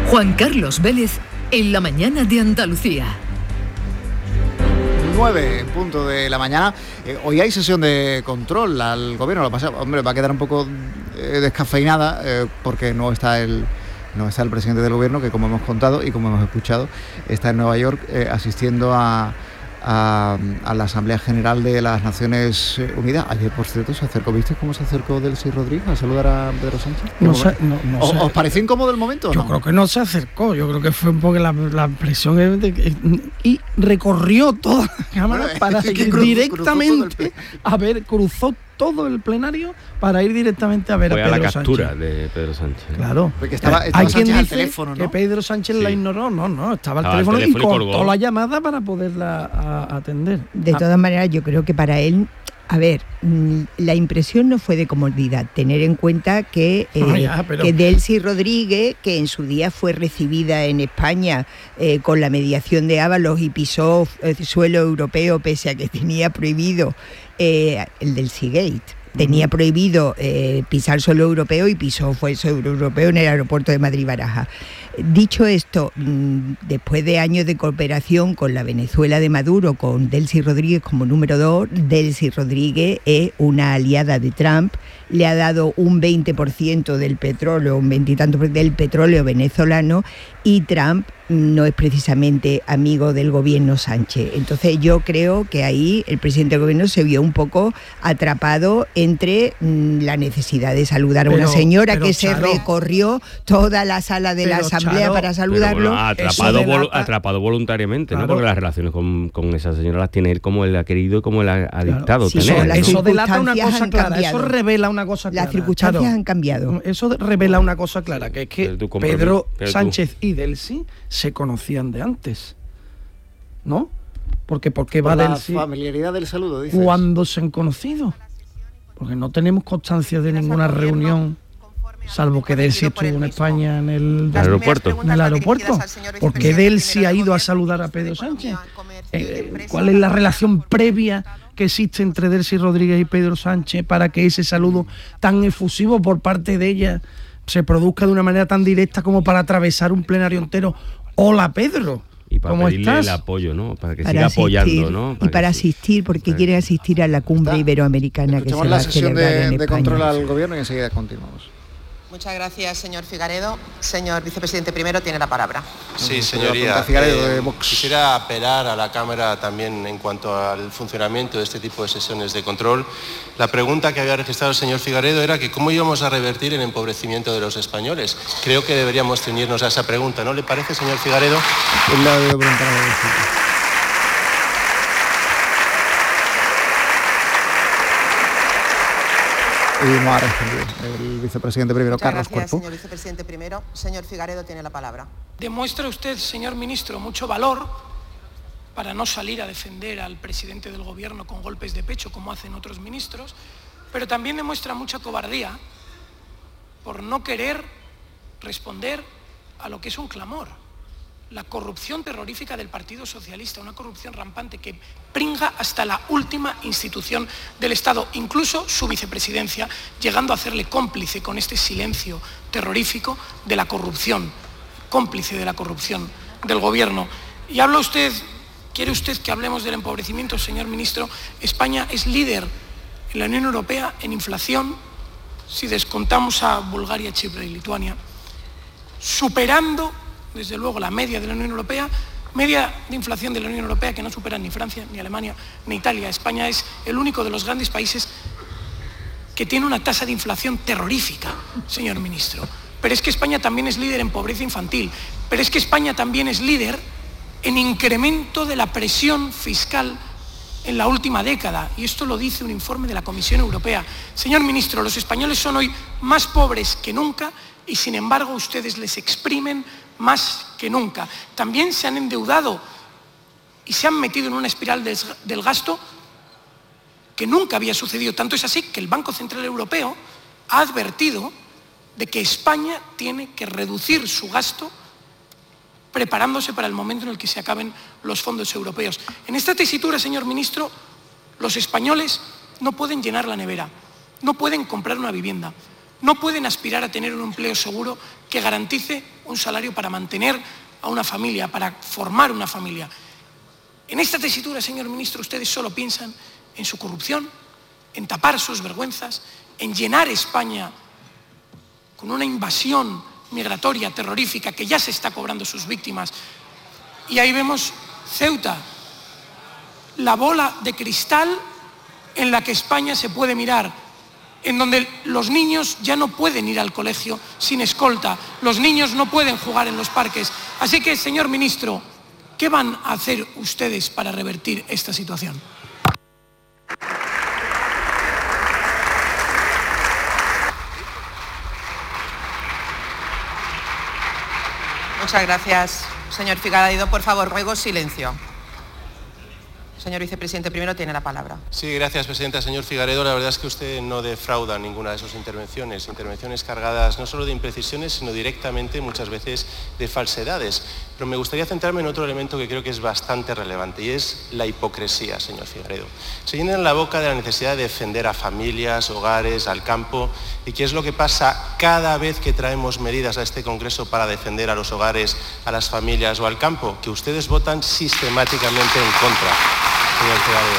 Juan Carlos Vélez en la mañana de Andalucía. 9 en punto de la mañana. Hoy hay sesión de control al gobierno. Lo pasa, hombre, va a quedar un poco descafeinada porque no está el presidente del gobierno, que como hemos contado y como hemos escuchado, está en Nueva York asistiendo a la Asamblea General de las Naciones Unidas. Ayer, por cierto, se acercó. ¿Viste cómo se acercó Delcy Rodríguez a saludar a Pedro Sánchez? ¿Os pareció incómodo el momento? Yo creo que no se acercó. Yo creo que fue un poco la presión y recorrió toda la cámara para ir directamente cruzó todo el plenario para ir directamente a ver a Pedro Sánchez. Fue a la captura de Pedro Sánchez. Claro. Porque estaba hay quien dice al teléfono, ¿no? que Pedro Sánchez la ignoró. No, estaba al teléfono y cortó la llamada para poderla atender. De todas maneras, yo creo que para él, a ver, la impresión no fue de comodidad. Tener en cuenta que Delcy Rodríguez, que en su día fue recibida en España con la mediación de Ábalos y pisó suelo europeo pese a que tenía prohibido el Delcy Gate. Tenía prohibido pisar suelo europeo y fue suelo europeo en el aeropuerto de Madrid-Barajas. Dicho esto, después de años de cooperación con la Venezuela de Maduro, con Delcy Rodríguez como número 2, Delcy Rodríguez es una aliada de Trump, le ha dado un 20% del petróleo, un 20 y tanto del petróleo venezolano, y Trump no es precisamente amigo del gobierno Sánchez. Entonces yo creo que ahí el presidente del gobierno se vio un poco atrapado entre la necesidad de saludar a una señora que se recorrió toda la sala de la Asamblea para saludarlo. Bueno, atrapado voluntariamente, claro, ¿no? Porque las relaciones con esa señora las tiene él como él ha querido y como él ha dictado tener. Eso delata una cosa clara, eso revela una cosa clara. Las circunstancias han cambiado. Eso revela una cosa clara, que es que Pedro Sánchez y Delcy se conocían de antes, ¿no? Porque va Delcy. La familiaridad del saludo, dices. ¿Cuándo se han conocido? Porque no tenemos constancia de ninguna reunión, salvo que Delcy estuvo en España en el aeropuerto. ¿Por qué Delcy ha ido a saludar a Pedro Sánchez? ¿Cuál es la relación previa que existe entre Delcy Rodríguez y Pedro Sánchez para que ese saludo tan efusivo por parte de ella se produzca de una manera tan directa como para atravesar un plenario entero? Hola, Pedro. Y para pedirle el apoyo, ¿no? Para que siga apoyando, ¿no? Para asistir, porque quieren asistir a la cumbre iberoamericana que se va a celebrar en España. De control al gobierno y enseguida continuamos. Muchas gracias, señor Figaredo. Señor vicepresidente primero, tiene la palabra. Sí, señoría. Quisiera apelar a la Cámara también en cuanto al funcionamiento de este tipo de sesiones de control. La pregunta que había registrado el señor Figaredo era que cómo íbamos a revertir el empobrecimiento de los españoles. Creo que deberíamos ceñirnos a esa pregunta, ¿no le parece, señor Figaredo? Y no ha respondido el vicepresidente primero, Carlos Cuerpo. Señor vicepresidente primero, señor Figaredo tiene la palabra. Demuestra usted, señor ministro, mucho valor para no salir a defender al presidente del gobierno con golpes de pecho como hacen otros ministros, pero también demuestra mucha cobardía por no querer responder a lo que es un clamor: la corrupción terrorífica del Partido Socialista, una corrupción rampante que pringa hasta la última institución del Estado, incluso su vicepresidencia, llegando a hacerle cómplice con este silencio terrorífico de la corrupción, cómplice de la corrupción del gobierno. Y habla usted, ¿quiere usted que hablemos del empobrecimiento, señor ministro? España es líder en la Unión Europea en inflación, si descontamos a Bulgaria, Chipre y Lituania, superando desde luego la media de la Unión Europea, media de inflación de la Unión Europea que no superan ni Francia, ni Alemania, ni Italia. España es el único de los grandes países que tiene una tasa de inflación terrorífica, señor ministro. Pero es que España también es líder en pobreza infantil, pero es que España también es líder en incremento de la presión fiscal en la última década, y esto lo dice un informe de la Comisión Europea. Señor ministro, los españoles son hoy más pobres que nunca y sin embargo ustedes les exprimen más que nunca. También se han endeudado y se han metido en una espiral del gasto que nunca había sucedido. Tanto es así que el Banco Central Europeo ha advertido de que España tiene que reducir su gasto preparándose para el momento en el que se acaben los fondos europeos. En esta tesitura, señor ministro, los españoles no pueden llenar la nevera, no pueden comprar una vivienda, no pueden aspirar a tener un empleo seguro que garantice un salario para mantener a una familia, para formar una familia. En esta tesitura, señor ministro, ustedes solo piensan en su corrupción, en tapar sus vergüenzas, en llenar España con una invasión migratoria terrorífica que ya se está cobrando sus víctimas. Y ahí vemos Ceuta, la bola de cristal en la que España se puede mirar, en donde los niños ya no pueden ir al colegio sin escolta, los niños no pueden jugar en los parques. Así que, señor ministro, ¿qué van a hacer ustedes para revertir esta situación? Muchas gracias, señor Figaraido. Por favor, ruego silencio. Señor vicepresidente primero tiene la palabra. Sí, gracias, presidenta. Señor Figaredo, la verdad es que usted no defrauda ninguna de sus intervenciones cargadas no solo de imprecisiones, sino directamente, muchas veces, de falsedades. Pero me gustaría centrarme en otro elemento que creo que es bastante relevante, y es la hipocresía, señor Figaredo. Se llenan la boca de la necesidad de defender a familias, hogares, al campo, y ¿qué es lo que pasa cada vez que traemos medidas a este Congreso para defender a los hogares, a las familias o al campo? Que ustedes votan sistemáticamente en contra. Señor Figaredo.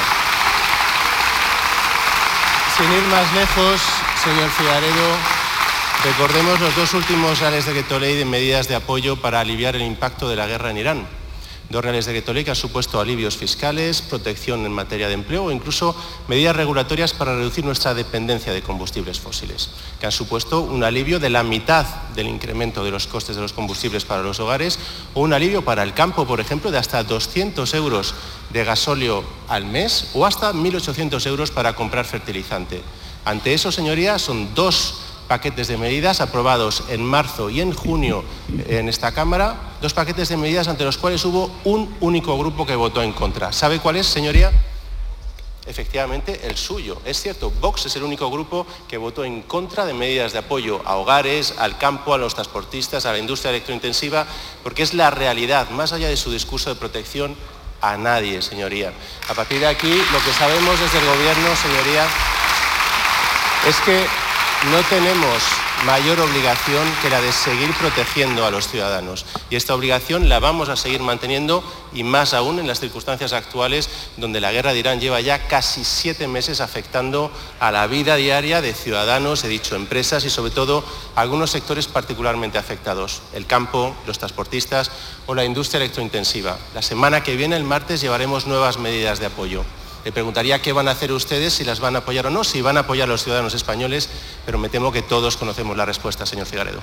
Sin ir más lejos, señor Figaredo, recordemos los dos últimos reales decreto ley de medidas de apoyo para aliviar el impacto de la guerra en Irán. 2 reales decreto ley que han supuesto alivios fiscales, protección en materia de empleo o incluso medidas regulatorias para reducir nuestra dependencia de combustibles fósiles, que han supuesto un alivio de la mitad del incremento de los costes de los combustibles para los hogares o un alivio para el campo, por ejemplo, de hasta 200 euros de gasóleo al mes o hasta 1.800 euros para comprar fertilizante. Ante eso, señorías, son 2 paquetes de medidas aprobados en marzo y en junio en esta Cámara, 2 paquetes de medidas ante los cuales hubo un único grupo que votó en contra. ¿Sabe cuál es, señoría? Efectivamente, el suyo. Es cierto, Vox es el único grupo que votó en contra de medidas de apoyo a hogares, al campo, a los transportistas, a la industria electrointensiva, porque es la realidad, más allá de su discurso de protección, a nadie, señoría. A partir de aquí, lo que sabemos desde el Gobierno, señoría, es que no tenemos mayor obligación que la de seguir protegiendo a los ciudadanos. Y esta obligación la vamos a seguir manteniendo, y más aún en las circunstancias actuales, donde la guerra de Irán lleva ya casi 7 meses afectando a la vida diaria de ciudadanos, he dicho empresas y sobre todo algunos sectores particularmente afectados, el campo, los transportistas o la industria electrointensiva. La semana que viene, el martes, llevaremos nuevas medidas de apoyo. Le preguntaría qué van a hacer ustedes, si las van a apoyar o no, si van a apoyar a los ciudadanos españoles, pero me temo que todos conocemos la respuesta, señor Figaredo.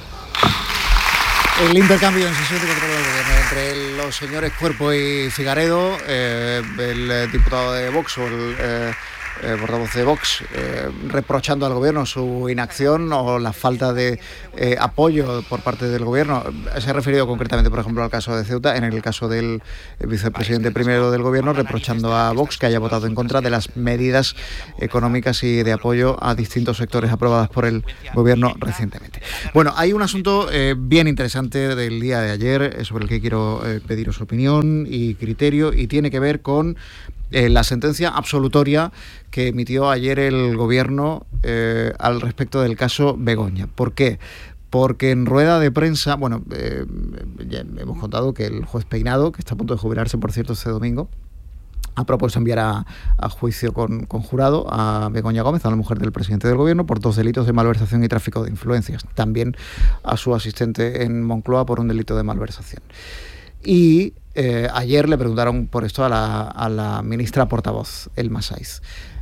El intercambio en sesión de control del Gobierno entre los señores Cuerpo y Figaredo, el diputado de Vox o el portavoz de Vox, reprochando al Gobierno su inacción o la falta de apoyo por parte del Gobierno. Se ha referido concretamente, por ejemplo, al caso de Ceuta, en el caso del vicepresidente primero del Gobierno, reprochando a Vox que haya votado en contra de las medidas económicas y de apoyo a distintos sectores aprobadas por el Gobierno recientemente. Bueno, hay un asunto bien interesante del día de ayer sobre el que quiero pediros opinión y criterio, y tiene que ver con la sentencia absolutoria que emitió ayer el Gobierno al respecto del caso Begoña. ¿Por qué? Porque en rueda de prensa, ya hemos contado que el juez Peinado, que está a punto de jubilarse, por cierto, este domingo, ha propuesto enviar a juicio con jurado a Begoña Gómez, a la mujer del presidente del Gobierno, por 2 delitos de malversación y tráfico de influencias. También a su asistente en Moncloa por un delito de malversación. Y ayer le preguntaron por esto a la ministra portavoz, Elma Saiz.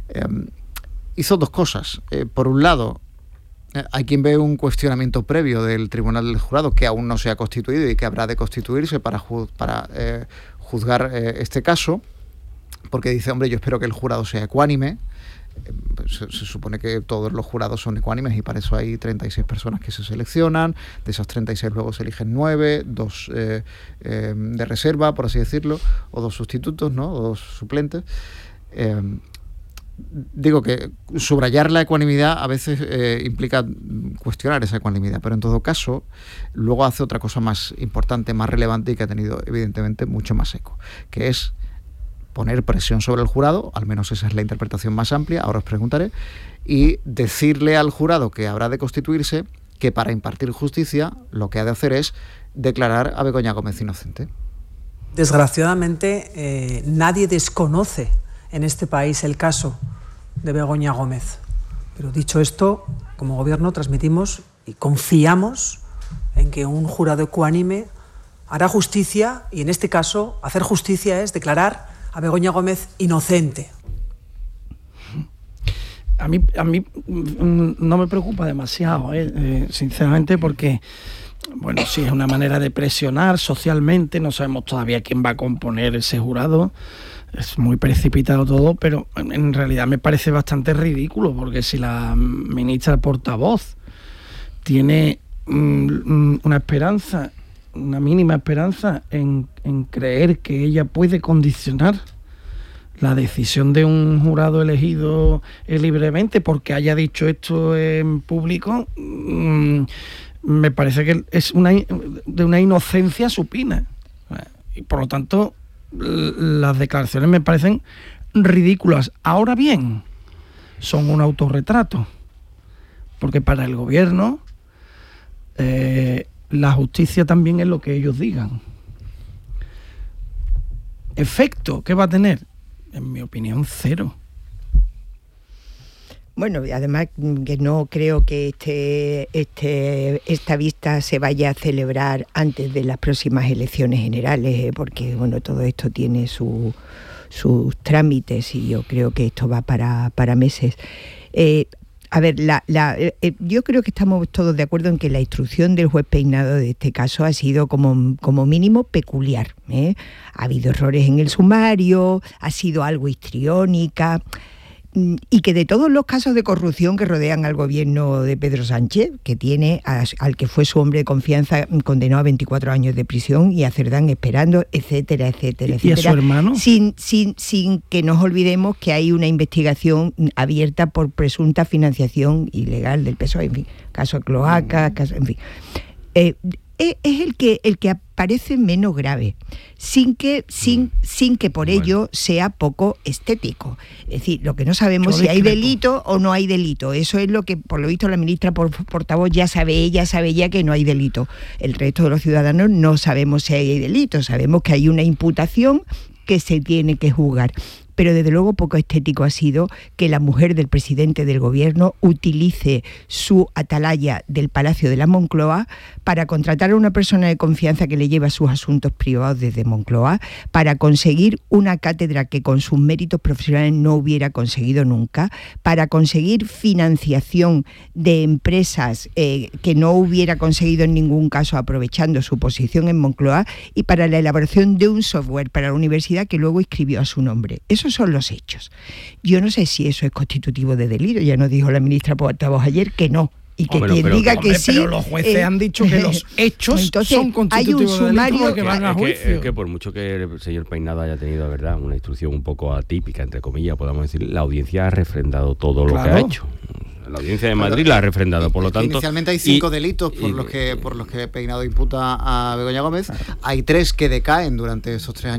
Hizo 2 cosas. Por un lado, hay quien ve un cuestionamiento previo del Tribunal del Jurado, que aún no se ha constituido y que habrá de constituirse para juzgar este caso, porque dice, hombre, yo espero que el jurado sea ecuánime. Se supone que todos los jurados son ecuánimes y para eso hay 36 personas que se seleccionan. De esas 36 luego se eligen 9, 2 de reserva, por así decirlo, o 2 sustitutos, ¿no? O 2 suplentes. Digo que subrayar la ecuanimidad a veces implica cuestionar esa ecuanimidad, pero en todo caso luego hace otra cosa más importante, más relevante y que ha tenido evidentemente mucho más eco, que es poner presión sobre el jurado, al menos esa es la interpretación más amplia, ahora os preguntaré, y decirle al jurado que habrá de constituirse que para impartir justicia lo que ha de hacer es declarar a Begoña Gómez inocente. Desgraciadamente, nadie desconoce en este país el caso de Begoña Gómez. Pero dicho esto, como gobierno transmitimos y confiamos en que un jurado ecuánime hará justicia, y en este caso hacer justicia es declarar a Begoña Gómez inocente. A mí no me preocupa demasiado, sinceramente, porque bueno, sí, es una manera de presionar socialmente, no sabemos todavía quién va a componer ese jurado, es muy precipitado todo, pero en realidad me parece bastante ridículo, porque si la ministra portavoz tiene una esperanza, una mínima esperanza en creer que ella puede condicionar la decisión de un jurado elegido libremente porque haya dicho esto en público, me parece que es de una inocencia supina. Y por lo tanto, las declaraciones me parecen ridículas. Ahora bien, son un autorretrato, porque para el gobierno la justicia también es lo que ellos digan. ¿Efecto qué va a tener? En mi opinión, cero. Bueno, además que no creo que esta vista se vaya a celebrar antes de las próximas elecciones generales, porque bueno, todo esto tiene sus trámites y yo creo que esto va para meses. A ver, yo creo que estamos todos de acuerdo en que la instrucción del juez Peinado de este caso ha sido como mínimo peculiar. Ha habido errores en el sumario, ha sido algo histriónica, y que de todos los casos de corrupción que rodean al gobierno de Pedro Sánchez, que tiene al que fue su hombre de confianza condenado a 24 años de prisión y a Cerdán esperando, etcétera, etcétera, etcétera. ¿Y a su hermano? Sin que nos olvidemos que hay una investigación abierta por presunta financiación ilegal del PSOE, en fin, caso de cloaca, en fin. Es el que aparece menos grave, sin que por ello sea poco estético. Es decir, lo que no sabemos si hay delito o no hay delito. Eso es lo que, por lo visto, la ministra portavoz ya sabe que no hay delito. El resto de los ciudadanos no sabemos si hay delito. Sabemos que hay una imputación que se tiene que juzgar. Pero desde luego poco estético ha sido que la mujer del presidente del gobierno utilice su atalaya del Palacio de la Moncloa para contratar a una persona de confianza que le lleva sus asuntos privados desde Moncloa, para conseguir una cátedra que con sus méritos profesionales no hubiera conseguido nunca, para conseguir financiación de empresas que no hubiera conseguido en ningún caso aprovechando su posición en Moncloa, y para la elaboración de un software para la universidad que luego inscribió a su nombre. Esos son los hechos. Yo no sé si eso es constitutivo de delito, ya nos dijo la ministra portavoz ayer que no. Y que quien diga que sí... Pero los jueces han dicho que los hechos son constitutivos de delito porque van a juicio. Es que por mucho que el señor Peinado haya tenido, ¿verdad?, una instrucción un poco atípica, entre comillas, podamos decir, la audiencia ha refrendado todo lo que ha hecho. La audiencia de Madrid la ha refrendado, por lo tanto... Inicialmente hay 5 delitos por los que Peinado imputa a Begoña Gómez. Hay 3 que decaen durante esos 3 años